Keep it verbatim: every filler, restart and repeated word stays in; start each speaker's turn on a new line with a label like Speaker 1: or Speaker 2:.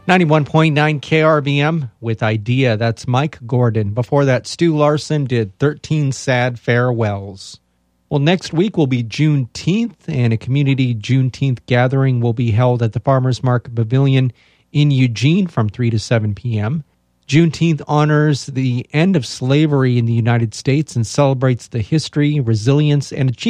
Speaker 1: ninety-one point nine K R B M with Idea. That's Mike Gordon. Before that, Stu Larson did thirteen Sad Farewells. Well, next week will be Juneteenth, and a community Juneteenth gathering will be held at the Farmers Market Pavilion in Eugene from three to seven p.m. Juneteenth honors the end of slavery in the United States and celebrates the history, resilience, and achievements